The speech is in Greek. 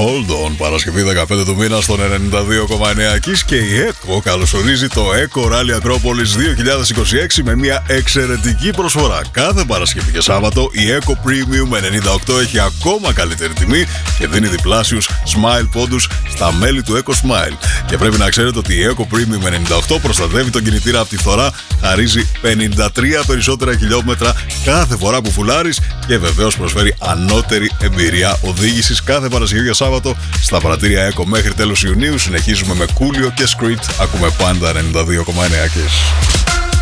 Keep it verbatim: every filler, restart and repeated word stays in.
Hold On, Παρασκευή δεκαπέντε του μήνα στον ενενήντα δύο κόμμα εννέα Kiss, και η ECO καλωσορίζει το ECO Rally Acropolis δύο χιλιάδες είκοσι έξι με μια εξαιρετική προσφορά. Κάθε Παρασκευή και Σάββατο η ECO Premium ενενήντα οκτώ έχει ακόμα καλύτερη τιμή και δίνει διπλάσιους Smile πόντους στα μέλη του ECO Smile. Και πρέπει να ξέρετε ότι η ECO Premium ενενήντα οκτώ προστατεύει τον κινητήρα από τη φθορά, χαρίζει πενήντα τρία περισσότερα χιλιόμετρα κάθε φορά που φουλάρεις και βεβαίως προσφέρει ανώτερη εμπειρία οδήγησης κάθε Παρασκευή και Σάββατο στα πρατήρια ECO μέχρι τέλος Ιουνίου. Συνεχίζουμε με Coolio και Script. Ακούμε πάντα ενενήντα δύο κόμμα εννέα Kiss.